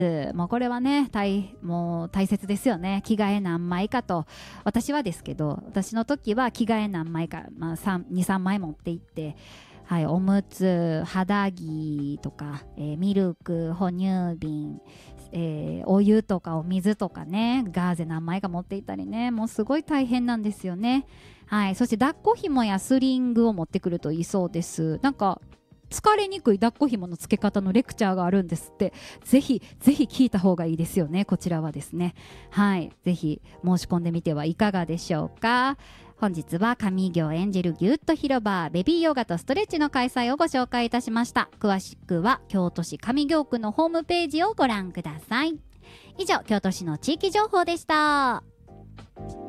もうこれはね、もう大切ですよね。着替え何枚かと。私はですけど、私の時は着替え何枚か、2、3枚持って行って、はい、おむつ、肌着とか、ミルク、哺乳瓶、お湯とかお水とかね、ガーゼ何枚か持っていったりね、もうすごい大変なんですよね。はい、そして抱っこ紐やスリングを持ってくるといいそうです。なんか疲れにくい抱っこ紐の付け方のレクチャーがあるんですって。ぜひぜひ聞いた方がいいですよね。こちらはですね、はい、ぜひ申し込んでみてはいかがでしょうか。本日は上行エンジェルギュッと広場ベビーヨガとストレッチの開催をご紹介いたしました。詳しくは京都市上京区のホームページをご覧ください。以上、京都市の地域情報でした。